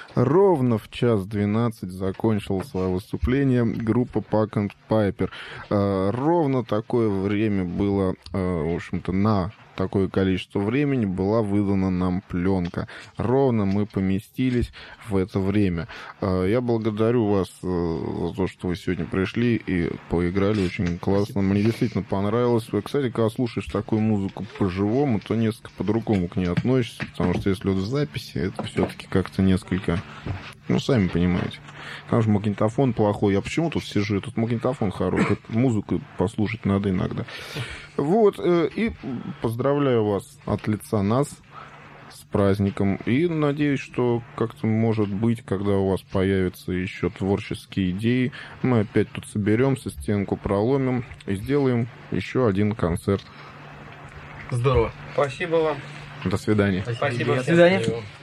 Ровно в 1:12 закончила свое выступление группа Pack and Piper. Ровно такое время было, в общем-то, на такое количество времени была выдана нам пленка. Ровно мы поместились в это время. Я благодарю вас за то, что вы сегодня пришли и поиграли очень классно. Мне действительно понравилось. Кстати, когда слушаешь такую музыку по-живому, то несколько по-другому к ней относишься, потому что если это записи, это все-таки как-то несколько... Ну, сами понимаете. Потому что магнитофон плохой. Я почему тут сижу? Тут магнитофон хороший. Музыку послушать надо иногда. Вот. И поздравляю вас от лица нас с праздником. И надеюсь, что как-то, может быть, когда у вас появятся еще творческие идеи, мы опять тут соберемся, стенку проломим и сделаем еще один концерт. Здорово. Спасибо вам. До свидания. Спасибо. До свидания.